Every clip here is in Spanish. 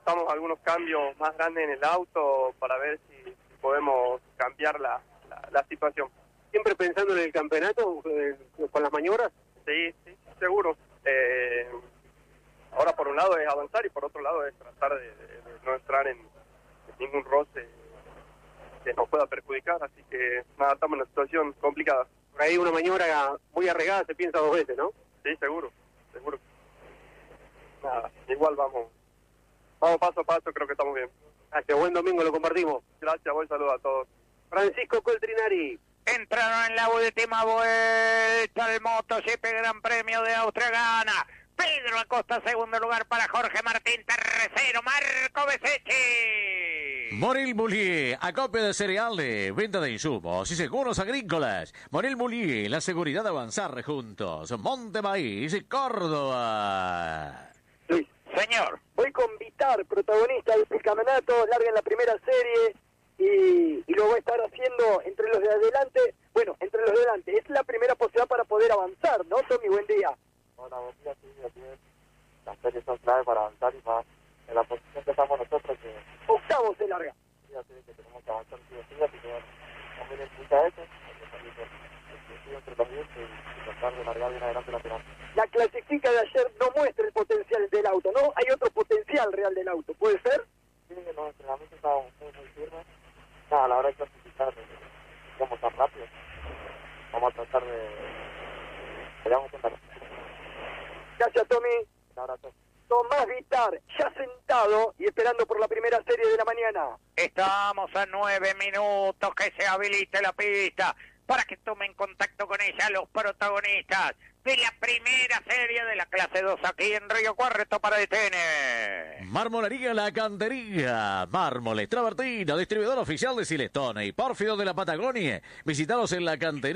pensamos algunos cambios más grandes en el auto para ver si podemos cambiar la situación. ¿Siempre pensando en el campeonato, con las maniobras? Sí, seguro. Ahora por un lado es avanzar y por otro lado es tratar de no entrar en ningún roce que nos pueda perjudicar, así que nada, estamos en una situación complicada. Por ahí una maniobra muy arriesgada se piensa 2 veces, ¿no? Sí, seguro. Nada, igual vamos paso a paso, creo que estamos bien. Gracias, buen domingo, lo compartimos. Gracias, buen saludo a todos. Francisco Coltrinari. Entraron en la última vuelta al MotoGP Gran Premio de Austria, gana Pedro Acosta, segundo lugar para Jorge Martín, tercero Marco Besetti. Moril Moulier, acopio de cereales, venta de insumos y seguros agrícolas. Moril Moulier, la seguridad de avanzar juntos. Monte Maíz, Córdoba. Luis. Señor. Voy con Vitar, protagonista del campeonato, larga en la primera serie y lo va a estar haciendo entre los de adelante. Bueno, entre los de adelante. Es la primera posibilidad para poder avanzar, ¿no, Tommy? Buen día. Hola, buen día, sí, así es. Las series son clave para avanzar y más en la posición que estamos nosotros, que octavo se larga. Sí, así es que tenemos que avanzar sí o sí, así que bueno, también implica eso, hay que salir entre los 10 y tratar de largar bien adelante la final. La clasifica de ayer no muestra el potencial del auto, ¿no? Hay otro potencial real del auto, ¿puede ser? Sí, en los entrenamientos estábamos muy firmes. Nada, a la hora de clasificar, vamos tan rápido. Vamos a tratar de... Vamos a intentar. Gracias, Tommy. Un abrazo. Tomás Vitar, ya sentado y esperando por la primera serie de la mañana. Estamos a 9 minutos que se habilite la pista para que tomen contacto con ella los protagonistas de la primera serie de la clase 2 aquí en Río Cuarto para DTN. Marmolería La Cantería, mármoles, travertina, distribuidor oficial de Silestone y Pórfido de la Patagonia. Visitaros en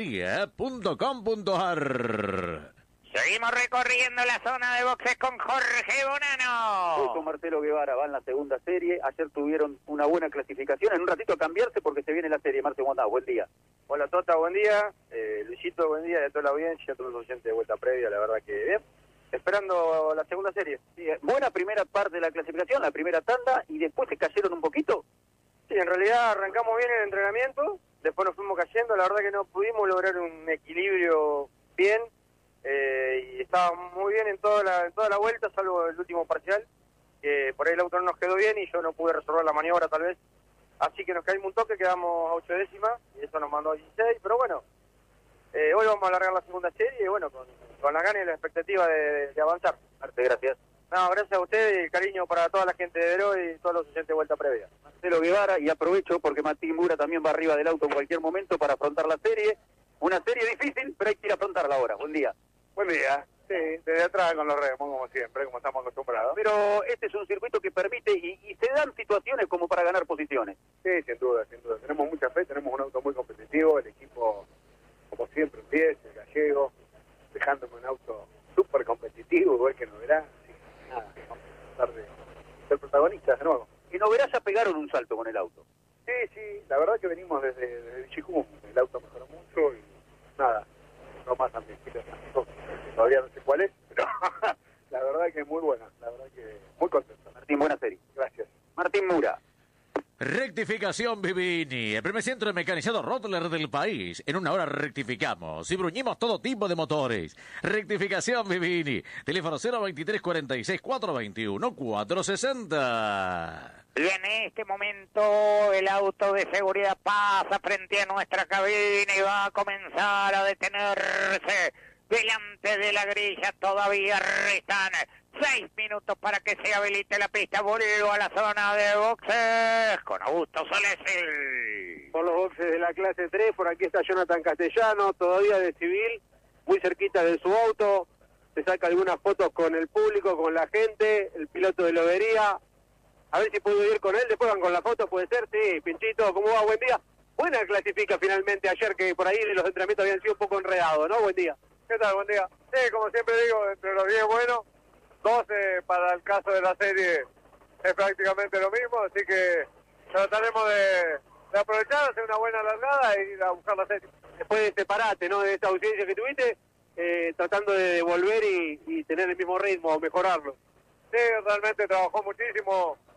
lacantería.com.ar. Seguimos recorriendo la zona de boxes con Jorge Bonano. Hoy con Marcelo Guevara va en la segunda serie. Ayer tuvieron una buena clasificación. En un ratito a cambiarse porque se viene la serie. Marcelo Bonano, buen día. Hola Tota, buen día. Luisito, buen día. Y a toda la audiencia, a todos los oyentes de Vuelta Previa, la verdad que bien. Esperando la segunda serie. Sí, buena primera parte de la clasificación, la primera tanda, y después se cayeron un poquito. Sí, en realidad arrancamos bien el entrenamiento, después nos fuimos cayendo. La verdad que no pudimos lograr un equilibrio bien. Y estaba muy bien en toda la vuelta, salvo el último parcial, que por ahí el auto no nos quedó bien y yo no pude resolver la maniobra tal vez, así que nos caímos un toque, quedamos a 8 décimas y eso nos mandó a 16, pero bueno, hoy vamos a alargar la segunda serie y bueno, con la gana y la expectativa de avanzar. Gracias. No, gracias a ustedes y el cariño para toda la gente de Veró y todos los oyentes de Vuelta Previa. Marcelo Guevara, y aprovecho porque Martín Mura también va arriba del auto en cualquier momento para afrontar la serie. Una serie difícil, pero hay que ir a afrontarla ahora. Buen día. Buen día. Sí, desde atrás con los remos, como siempre, como estamos acostumbrados. Pero este es un circuito que permite y se dan situaciones como para ganar posiciones. Sí, sin duda, sin duda. Tenemos mucha fe, tenemos un auto muy competitivo, el equipo, como siempre, un 10, el gallego, dejándome un auto súper competitivo, igual que Noverá. Así que nada, vamos a tratar de ser protagonistas de nuevo. Y Noverá ya pegaron un salto con el auto. Sí, la verdad que venimos desde Vichicum, el auto mejoró mucho y nada, no más también. Todavía no sé cuál es, pero la verdad que es muy buena, la verdad que muy contento. Martín, buena serie. Gracias. Martín Mura. Rectificación Vivini, el primer centro de mecanizado Rottler del país. En una hora rectificamos y bruñimos todo tipo de motores. Rectificación Vivini, teléfono 023 46 421 460. Y en este momento el auto de seguridad pasa frente a nuestra cabina y va a comenzar a detenerse delante de la grilla. Todavía restan 6 minutos para que se habilite la pista. Vuelvo a la zona de boxes con Augusto Solesi. Por los boxes de la clase 3, por aquí está Jonathan Castellano, todavía de civil, muy cerquita de su auto. Se saca algunas fotos con el público, con la gente, el piloto de Lobería. A ver si puedo ir con él, después van con la foto, puede ser. Sí, Pinchito, ¿cómo va? Buen día. Buena clasifica finalmente ayer, que por ahí los entrenamientos habían sido un poco enredados, ¿no? Buen día. ¿Qué tal? Buen día. Sí, como siempre digo, entre los 10 buenos, 12 para el caso de la serie es prácticamente lo mismo, así que trataremos de aprovechar, hacer una buena largada e ir a buscar la serie. Después de este parate, ¿no? De esta ausencia que tuviste, tratando de volver y tener el mismo ritmo, mejorarlo. Sí, realmente trabajó muchísimo